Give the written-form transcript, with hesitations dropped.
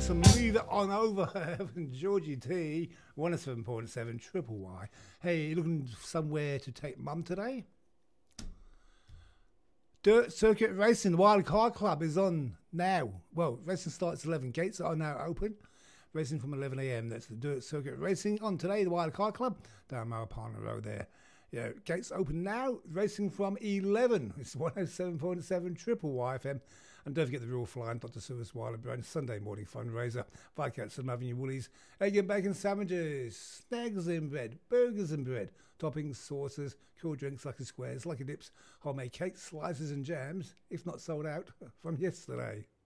some Leave It On Over from Georgie T, 107.7 Triple Y. Hey, looking somewhere to take mum today? Dirt Circuit Racing, the Wild Card Club is on now. Well, racing starts at 11. Gates are now open. Racing from 11 a.m. That's the Dirt Circuit Racing on today, the Wild Card Club, down Marapana Road there. Yeah, gates open now. Racing from 11. It's 107.7 Triple Y FM. And don't forget the Real Flying Dr. Suez Wilder Brand Sunday morning fundraiser. Viscounts and Avenue Woolies. Egg and bacon sandwiches, snags in bread, burgers and bread, toppings, sauces, cool drinks, lucky squares, lucky dips, homemade cakes, slices and jams, if not sold out from yesterday.